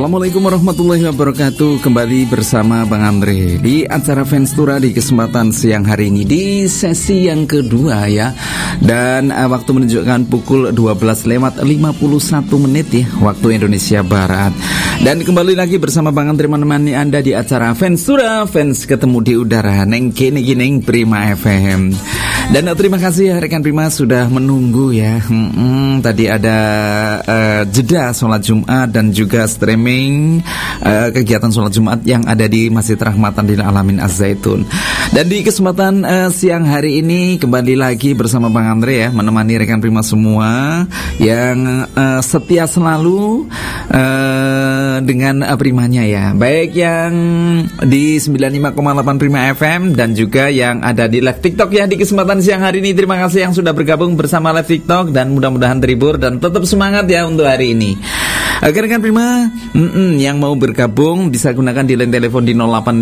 Assalamualaikum warahmatullahi wabarakatuh. Kembali bersama Bang Andre di acara Fenstura di kesempatan siang hari ini di sesi yang kedua ya. Dan waktu menunjukkan pukul 12:51 ya waktu Indonesia Barat. Dan kembali lagi bersama Bang Andre menemani Anda di acara Fenstura, fans ketemu di udara neng kene neng Prima FM. Dan terima kasih ya rekan Prima sudah menunggu ya. Tadi ada jeda sholat Jumat dan juga streaming kegiatan sholat Jumat yang ada di Masjid Rahmatan lil Alamin Az-Zaitun. Dan di kesempatan siang hari ini kembali lagi bersama Bang Andre ya, menemani rekan Prima semua yang setia selalu dengan Primanya ya. Baik yang di 95,8 Prima FM dan juga yang ada di live TikTok ya di kesempatan siang hari ini. Terima kasih yang sudah bergabung bersama live TikTok dan mudah-mudahan terhibur dan tetap semangat ya untuk hari ini. Rekan Prima yang mau bergabung bisa gunakan di line telepon di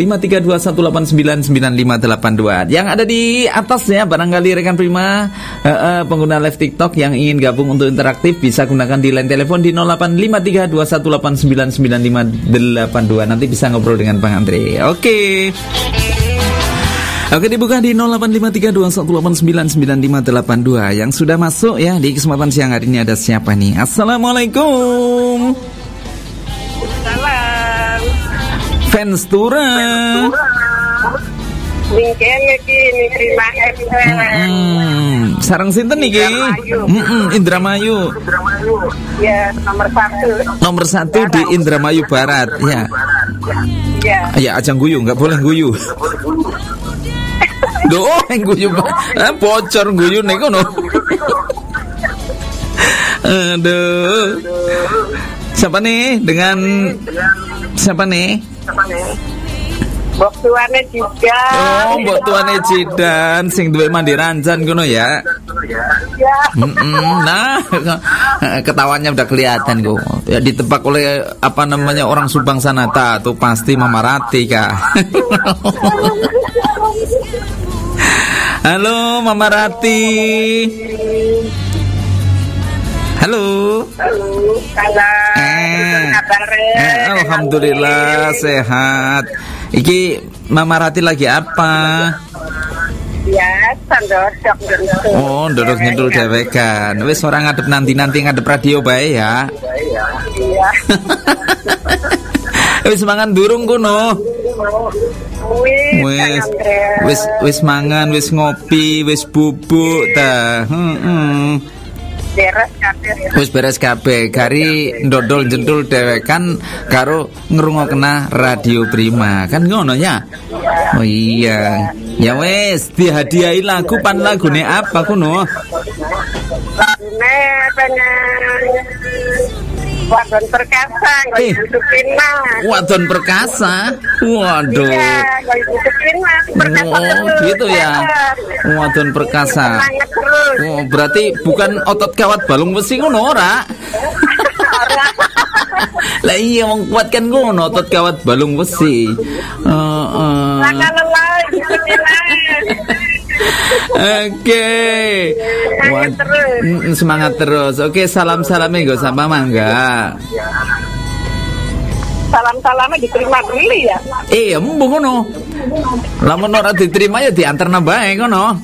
085321899582. Yang ada di atas ya, barangkali rekan Prima pengguna live TikTok yang ingin gabung untuk interaktif bisa gunakan di line telepon di 085321899582. Nanti bisa ngobrol dengan Bang Andre. Oke, dibuka di 085321899582. Yang sudah masuk ya di kesempatan siang hari ini ada siapa nih? Assalamualaikum. Salam. Fenstura. Mingkene iki Prima FM. Sarang sinten niki? Indramayu. Ya, nomor 1 di Indramayu Barat ya. Ya, aja guyu, enggak boleh guyu. Doh, guyu bocor guyu nih kono. Aduh. Siapa nih? Dengan siapa nih? Mbok tuane Jidan. Oh, mbok tuane Jidan sing duwe mandi ranjan ngono ya. Ya. Nah, ketawanya udah kelihatan kok. Ya ditebak oleh orang Subang Sanata tuh pasti Mama Rati Kak. Halo Mama Rati. Halo. Alhamdulillah sehat. Iki Mama Rati lagi apa? Ya, ndodok. Oh, ndodok nyendul dewek kan. Wis ora ngadep nanti ngadep radio bae ya. Iya. Wis mangan durung kono? Wis mangan, wis ngopi, wis bubuk ta. Wis beres kabeh. Kari ndodol jendul dhewekan karo ngrungokna radio Prima. Kan ngono ya? Oh iya. Ya wis dihadiahi lagu lagune apa kuno? Lagune pengen Wadon Perkasa, Wadon Perkasa. Waduh. Iya, oh, gitu ya. Wadon Perkasa. Oh, berarti bukan otot kawat balung besi ngono ora? Lah iya wong kuat kan ngono otot kawat balung besi. Oke. Semangat terus. Oke, salam-salamnya gak sama mangga. Salam-salamnya diterima dulu ya. Iya, mbok ngono. Lamun ora diterima ya diantarna bae ngono.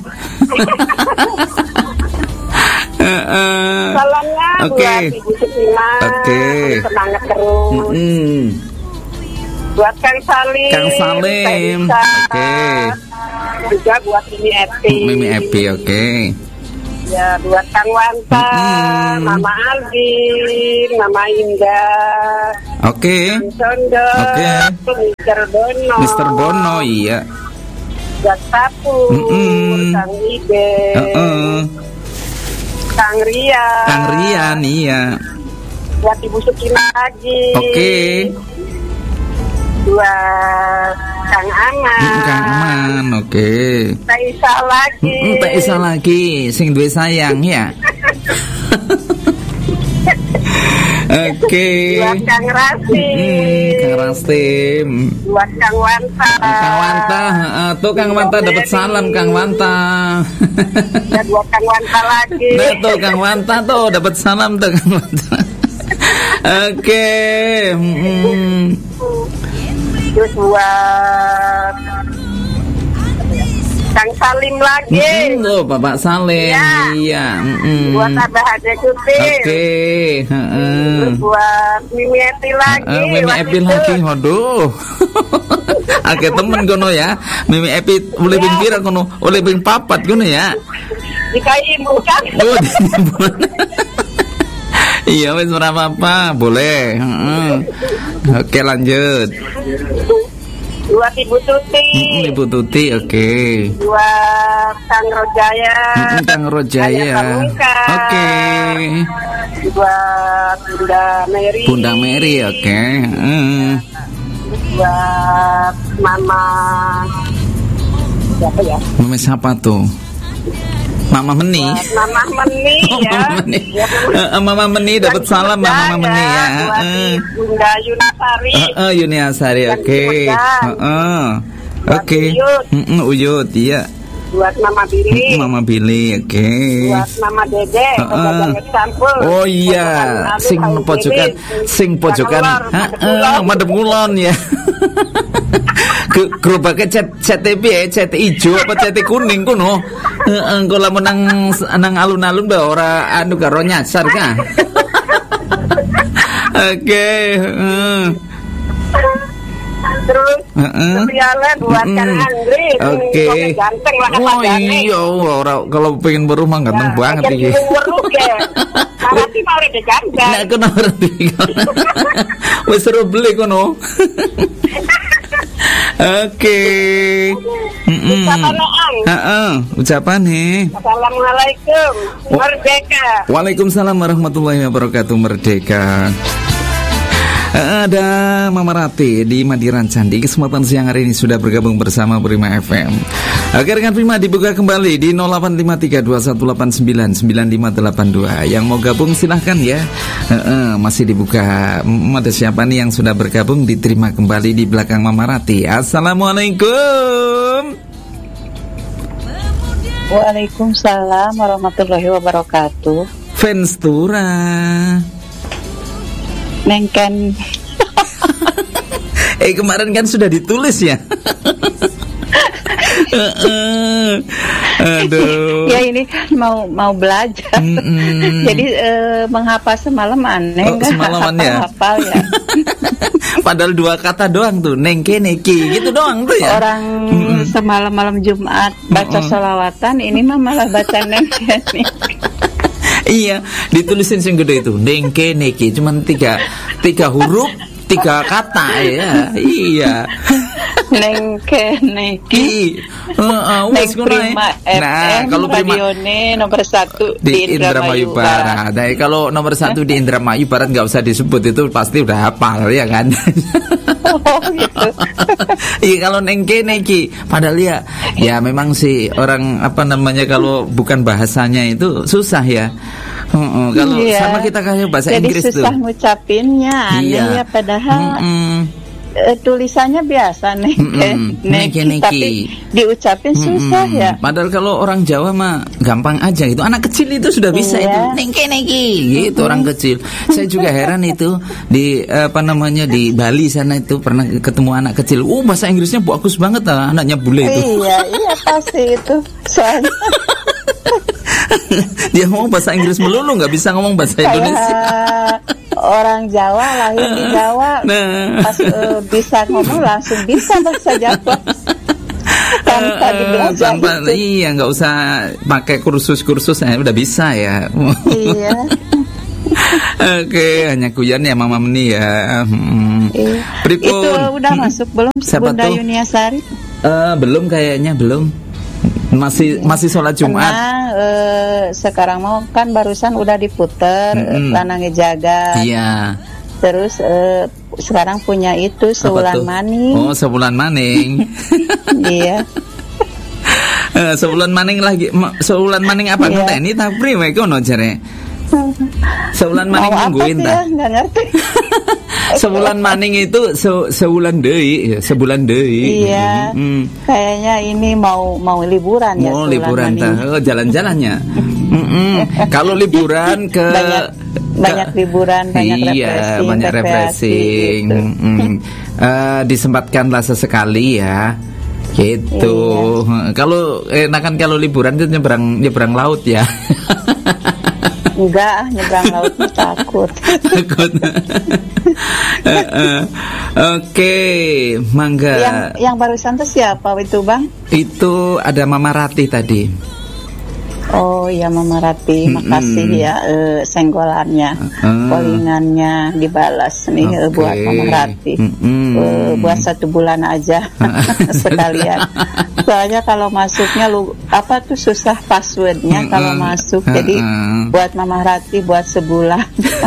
Salamnya buat Ibu Sutina. Semangat terus. Buat Kang Salim. Oke. Juga buat Mimi Epi. Oke. Ya, buat Kang Wanta, Mama Aldin, Mama Indah. Oke. Sondo. Oke. Mister Bono, iya. Buat Sapu, Kang Ide. Kang Rian, iya. Buat Ibu Sukina lagi. Oke. Buat Kang Aman, oke. Teh Isa lagi, sing duwe sayang ya. Oke. Buat Kang Rastim. Buat Kang Wanta. Tuh Kang Wanta dapat salam Kang Wanta. Ya buat Kang Wanta lagi. Nah, tuh Kang Wanta tuh dapat salam tuh Kang Wanta. Oke. Terus buat Kang Salim lagi. Oh, Bapak Salim. Iya. Buat Abah Ade Kutil. Oke. Terus buat Mimi Epi lagi. Mimi Epi lagi. Waduh. Oke, temen kono ya. Mimi Epi oleh ping pira kono? Oleh ping papat kono ya. Jika ibu kan. Oh, iya, wes ora apa-apa, boleh. Oke, lanjut. Buat Ibu Tuti. Ibu Tuti, oke. Buat Kang Rojaya. Kang Rojaya. Oke. Buat Bunda Mary. Bunda Mary, oke. Buat Mama. Siapa ya? Mama siapa tuh? Mama Meni. Mama Meni ya. Mama Meni. Mama Meni dapat salam Mama Meni ya. Bunda Yunasari. Yunasari, oke. Oke. Uyut, iya. Buat Mama Billy. Mama Billy, oke. Buat Mama Dede. Oh iya, sing pojokan. Madep ngulon ya. Gerobaknya cat ya, cat hijau apa cat kuning kuno. Engko lamun nang alun-alun bae ora anu karo nyasar ka. Oke, Terus spesialnya buat Kang Andri. Oke. Ganteng lah oh iya, ora kalau pengen berumah ganteng banget iki. Nanti mau rede ganteng. Nek kono ngerti. Wis seru beli kono. Oke. Ucapane. Assalamualaikum. Merdeka. Waalaikumsalam warahmatullahi wabarakatuh. Merdeka. Ada Mama Rati di Madiran Candi. Kesempatan siang hari ini sudah bergabung bersama Prima FM. Agar rekan Prima dibuka kembali di 085321899582. Yang mau gabung silahkan ya. Masih dibuka. Ada siapa nih yang sudah bergabung? Diterima kembali di belakang Mama Rati. Assalamualaikum. Waalaikumsalam warahmatullahi wabarakatuh. Fenstura Nengken. Kemarin kan sudah ditulis ya. Aduh. Ya ini kan mau belajar. Jadi menghafal semalam aneh kan? Semalaman ya. Hafal ya. Padahal 2 kata doang tuh, nengke neki gitu doang tuh ya. Orang semalam malam Jumat baca sholawatan, ini mah malah baca nengke nih. Iya, ditulisin sing gede itu, nengke neki, cuman 3 huruf, 3 kata ya. Iya. Nengke neki. Wes Prima. Nah, kalau Prima nomor 1 di Indramayu Barat. Nah, kalau nomor 1 di Indramayu Barat nggak usah disebut, itu pasti udah hafal ya kan. Oh gitu. Iya, kalau nengke neki, padahal ya memang sih orang apa namanya, kalau bukan bahasanya itu susah ya. Kalau sama kita kayak bahasa jadi Inggris tuh. Jadi susah ngucapinnya, aneh ya, padahal tulisannya biasa neki, tapi diucapin susah ya. Padahal kalau orang Jawa mah gampang aja gitu. Anak kecil itu sudah bisa itu neki gitu, orang kecil. Saya juga heran itu di apa namanya, di Bali sana itu pernah ketemu anak kecil. Bahasa Inggrisnya bagus banget lah, anaknya bule itu. Iya pasti itu. Soalnya dia ngomong bahasa Inggris melulu, nggak bisa ngomong bahasa Indonesia. Orang Jawa, lahir di Jawa, pas bisa ngomong langsung bisa bahasa Jawa. Tanpa dibelajar. Iya, nggak usah pakai kursus udah bisa ya. Iya. Oke, hanya kuyan ya Mama Meni ya. Itu udah masuk belum? Bunda Yuniasari? Belum kayaknya, belum. Masih sholat Jumat. Karena sekarang mau kan barusan udah diputer Lanange Jagat. Iya. Terus sekarang punya itu Sewulan Maning. Oh, Sewulan Maning. Iya. Sewulan Maning lagi. Sewulan Maning apa ngenteni ta priwe kono jare. Sewulan Maning nungguin ta. Enggak ngerti. Sebulan maning itu sebulan deui, sebulan deui. Iya. Kayaknya ini mau liburan ya. Mau liburan tah, jalan-jalannya. Kalau liburan ke banyak liburan, banyak refreshing, banyak refreshing. gitu. Disempatkanlah sesekali ya. Gitu. Kalau enakan kalau liburan itu nyebrang laut ya. Enggak, nyebrang laut takut. Takut. Oke, mangga. Yang barusan itu siapa itu, Bang? Itu ada Mama Ratih tadi. Oh ya, Mama Ratih, makasih ya senggolannya, callingannya dibalas nih buat Mama Ratih. Buat 1 bulan aja sekalian. Soalnya kalau masuknya susah passwordnya kalau masuk. Jadi buat Mama Ratih buat sebulan.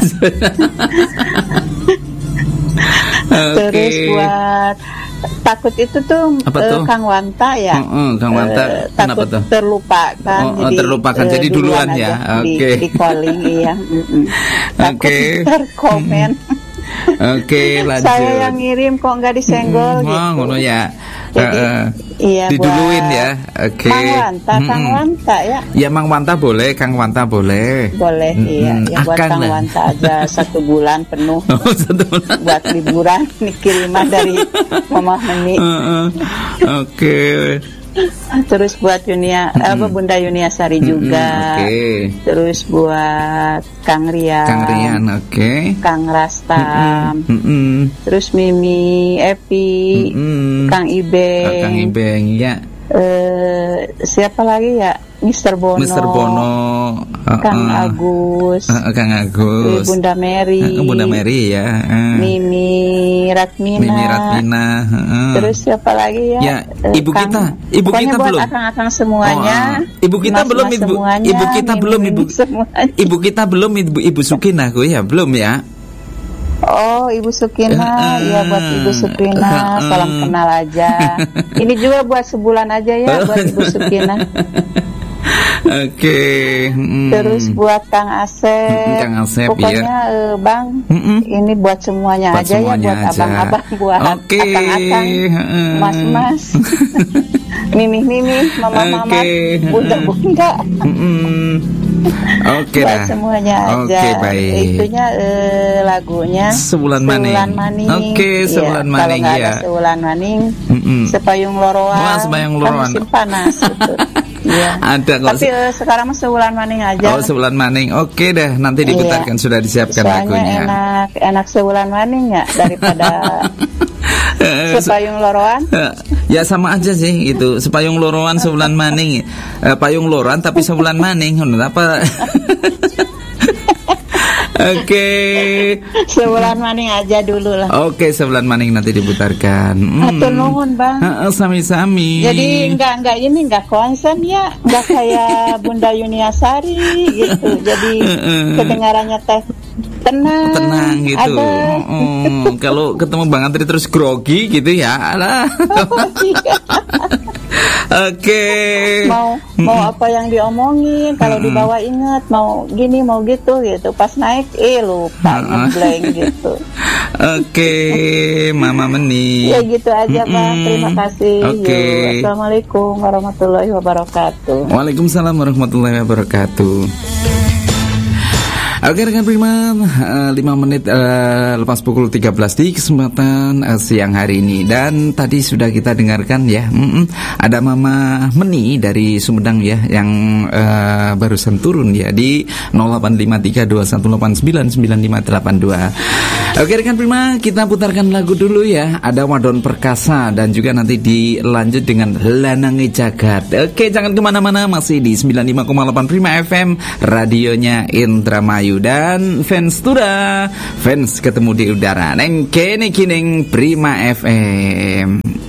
Terus buat takut itu tuh, Kang Wanta ya. Kang Wanta takut tuh? Terlupakan. Terlupakan jadi duluan ya. Oke. Di calling iya. Takut terkomen. Oke, lanjut. Saya yang ngirim kok nggak disenggol gitu. Ngono ya. Jadi iya, diduluin ya. Oke. Kang Wanta ya. Ya Mang Wanta boleh, Kang Wanta boleh. Boleh iya. Ya buat Kang Wanta aja 1 bulan penuh. 1 bulan. Buat liburan nih kiriman dari Mama Meni. Oke. Terus buat Bunda Yunia Sari juga. Terus buat Kang Rian, Kang Rastam, terus Mimi, Epi, Kang Ibeng, ya. Siapa lagi ya? Mr. Bono, Kang Agus, Bunda Mary ya, Mimi Ratmina, terus siapa lagi ya? Ya, ibu kita buat belum. Akang-akang semuanya. Ibu kita belum, Ibu Sukinah ya, belum ya. Oh, Ibu Sukinah, ya buat Ibu Sukinah, salam kenal aja. Ini juga buat sebulan aja ya buat Ibu Sukinah. Oke. Terus buat Kang Asep. Pokoknya ya. Bang, ini buat semuanya buat aja semuanya ya, buat abang-abang, buat akang-akang, mas-mas, mimi-mimi, mama-mama, bunda-bunda. Oke buat semuanya aja. Oke, baik. Itunya lagunya Sebulan Maning. Oke, Sebulan Maning kalau ya. Ada Sebulan Maning, Sepayung Loroan. Wah, Sepayung Loroan. Kan musim panas gitu. Ya. Ada kok. Tapi sekarang mah Sebulan Maning aja. Oh, Sebulan Maning. Oke deh, nanti diputarkan, sudah disiapkan lagunya. Enak Sebulan Maning ya daripada Sepayung Loroan. Ya sama aja sih itu. Sepayung Loroan, Sebulan Maning. Payung Loroan tapi Sebulan Maning. Apa? Oke. Sebulan Maning aja dulu lah. Oke, Sebulan Maning nanti diputarkan. Atur nuhun, Bang. Sami-sami. Jadi enggak konsen ya, enggak kayak Bunda Yunia Sari gitu. Jadi kedengarannya teh tenang gitu. Kalau ketemu Bang Andri terus grogi gitu ya. Alah. Oke. Mau apa yang diomongin, kalau dibawa ingat, mau gini mau gitu. Pas naik lupa ngeblank gitu. Oke, Mama Meni. Ya gitu aja, Bang. Terima kasih. Oke. Assalamualaikum warahmatullahi wabarakatuh. Waalaikumsalam warahmatullahi wabarakatuh. Oke rekan Prima, 5 menit lepas pukul 13 di kesempatan siang hari ini. Dan tadi sudah kita dengarkan ya, ada Mama Meni dari Sumedang ya, yang barusan turun ya di 085321899582. Oke rekan Prima, kita putarkan lagu dulu ya. Ada Wadon Perkasa dan juga nanti dilanjut dengan Lanange Jagat. Oke, jangan kemana-mana, masih di 95,8 Prima FM, radionya Indramayu. Dan fans Tura, fans ketemu di udara neng kene kining Prima FM.